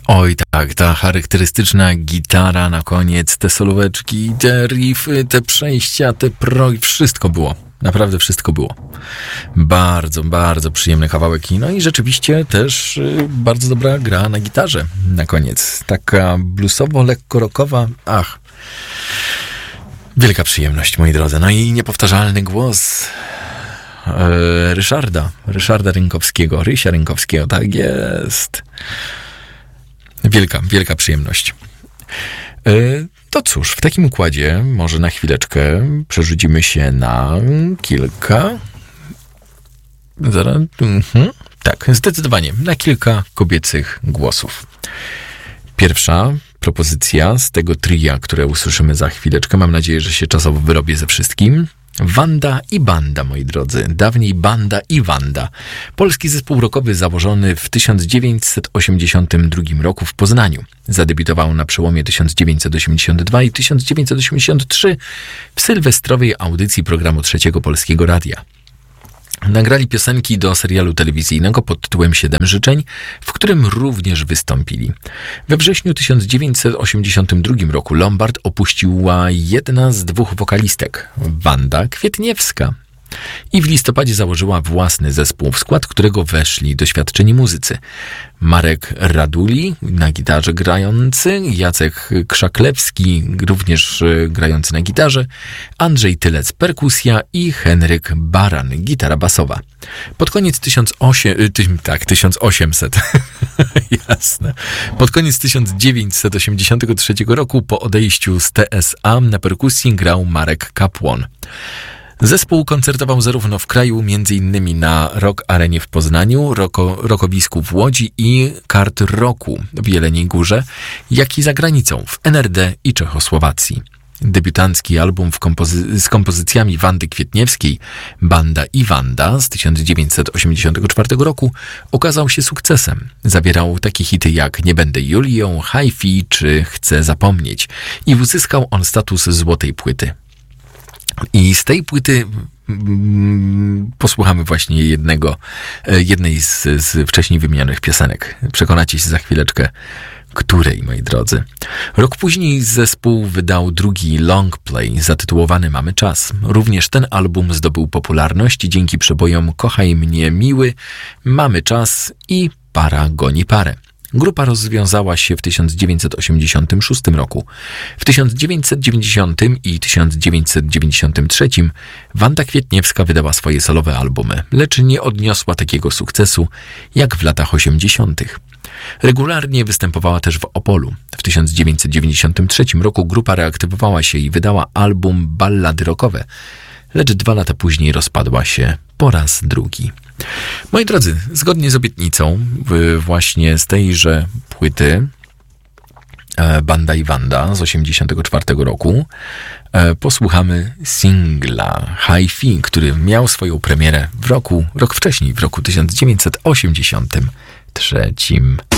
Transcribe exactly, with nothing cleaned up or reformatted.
Oj tak, ta charakterystyczna gitara na koniec, te solóweczki, te riffy, te przejścia, te pro... wszystko było. Naprawdę wszystko było. Bardzo, bardzo przyjemny kawałek. No i rzeczywiście też y, bardzo dobra gra na gitarze na koniec. Taka bluesowo, lekko rockowa. Ach. Wielka przyjemność, moi drodzy. No i niepowtarzalny głos e, Ryszarda. Ryszarda Rynkowskiego. Rysia Rynkowskiego. Tak jest. Wielka, wielka przyjemność. E, to cóż, w takim układzie może na chwileczkę przerzucimy się na kilka... Zaraz... Mhm. Tak, zdecydowanie. Na kilka kobiecych głosów. Pierwsza propozycja z tego tria, które usłyszymy za chwileczkę. Mam nadzieję, że się czasowo wyrobię ze wszystkim. Wanda i Banda, moi drodzy. Dawniej Banda i Wanda. Polski zespół rockowy założony w tysiąc dziewięćset osiemdziesiątym drugim roku w Poznaniu. Zadebiutował na przełomie tysiąc dziewięćset osiemdziesiątego drugiego i tysiąc dziewięćset osiemdziesiątego trzeciego w sylwestrowej audycji programu Trzeciego Polskiego Radia. Nagrali piosenki do serialu telewizyjnego pod tytułem Siedem życzeń, w którym również wystąpili. We wrześniu tysiąc dziewięćset osiemdziesiątym drugim roku Lombard opuściła jedna z dwóch wokalistek, Wanda Kwietniewska. I w listopadzie założyła własny zespół, w skład którego weszli doświadczeni muzycy. Marek Raduli na gitarze grający, Jacek Krzaklewski również grający na gitarze, Andrzej Tylec perkusja i Henryk Baran gitara basowa. Pod koniec tysiąc osiemset, tak, tysiąc osiemset, jasne. Pod koniec tysiąc dziewięćset osiemdziesiątego trzeciego roku po odejściu z T S A na perkusji grał Marek Kapłon. Zespół koncertował zarówno w kraju, między innymi na Rock Arenie w Poznaniu, Roko, Rokowisku w Łodzi i Kart Roku w Jeleniej Górze, jak i za granicą w N R D i Czechosłowacji. Debiutancki album w kompozy- z kompozycjami Wandy Kwietniewskiej, Banda i Wanda z tysiąc dziewięćset osiemdziesiątego czwartego roku okazał się sukcesem. Zawierał takie hity jak Nie będę Julią, Hi-Fi czy Chcę zapomnieć i uzyskał on status złotej płyty. I z tej płyty mm, posłuchamy właśnie jednego, jednej z, z wcześniej wymienionych piosenek. Przekonacie się za chwileczkę, której, moi drodzy. Rok później zespół wydał drugi long play zatytułowany Mamy czas. Również ten album zdobył popularność dzięki przebojom Kochaj mnie miły, Mamy czas i Para goni parę. Grupa rozwiązała się w tysiąc dziewięćset osiemdziesiątym szóstym roku. W tysiąc dziewięćset dziewięćdziesiątym i tysiąc dziewięćset dziewięćdziesiątym trzecim Wanda Kwietniewska wydała swoje solowe albumy, lecz nie odniosła takiego sukcesu jak w latach osiemdziesiątych. Regularnie występowała też w Opolu. W tysiąc dziewięćset dziewięćdziesiątym trzecim roku grupa reaktywowała się i wydała album Ballady rockowe, lecz dwa lata później rozpadła się po raz drugi. Moi drodzy, zgodnie z obietnicą właśnie z tejże płyty Banda i Wanda z osiemdziesiątego czwartego roku posłuchamy singla Hi-Fi, który miał swoją premierę w roku, rok wcześniej, w roku tysiąc dziewięćset osiemdziesiątym trzecim.